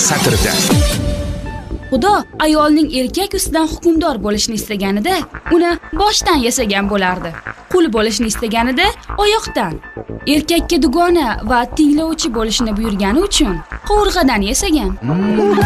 satrida. Xudo ayolning erkak ustidan hukmdor bo'lishni istaganida uni boshdan yasagan bo'lardi. Qul bo'lishni istaganida oyoqdan. Erkakka dugona va tinglovchi bo'lishni buyurgani uchun qovurg'adan yasagan.